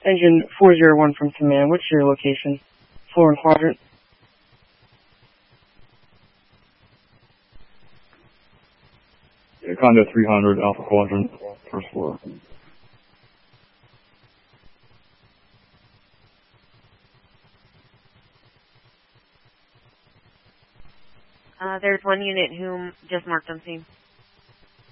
Engine 401 from command. What's your location? Floor and quadrant. Yeah, Condo 300, Alpha Quadrant, first floor. There's one unit who just marked on scene.